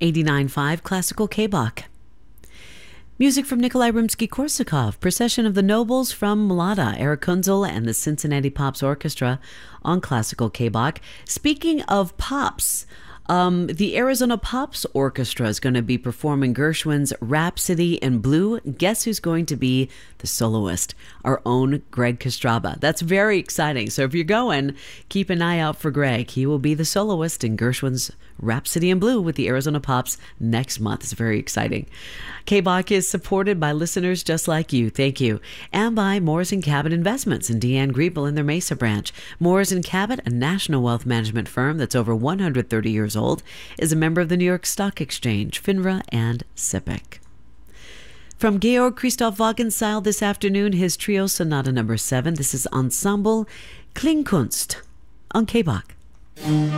89.5 Classical K-Bach. Music from Nikolai Rimsky-Korsakov, Procession of the Nobles from Mlada, Eric Kunzel and the Cincinnati Pops Orchestra on Classical K-Bach. Speaking of pops, the Arizona Pops Orchestra is going to be performing Gershwin's Rhapsody in Blue. Guess who's going to be the soloist? Our own Greg Kostraba. That's very exciting. So if you're going, keep an eye out for Greg. He will be the soloist in Gershwin's Rhapsody in Blue with the Arizona Pops next month. It's very exciting. K-Bach is supported by listeners just like you. Thank you. And by Moores & Cabot Investments and Deanne Griebel in their Mesa branch. Moores & Cabot, a national wealth management firm that's over 130 years old, is a member of the New York Stock Exchange, FINRA, and SIPC. From Georg Christoph Wagenseil this afternoon, his Trio Sonata No. 7. This is Ensemble Klingkunst on K-Bach.